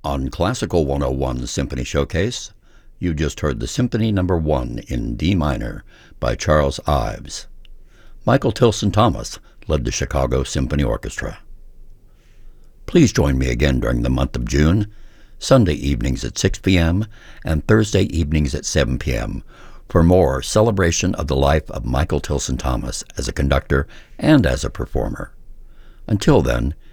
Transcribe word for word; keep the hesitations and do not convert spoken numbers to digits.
On Classical one oh one Symphony Showcase, you just heard the Symphony Number one in D minor by Charles Ives. Michael Tilson Thomas led the Chicago Symphony Orchestra. Please join me again during the month of June, Sunday evenings at six p.m. and Thursday evenings at seven p.m. for more celebration of the life of Michael Tilson Thomas as a conductor and as a performer. Until then,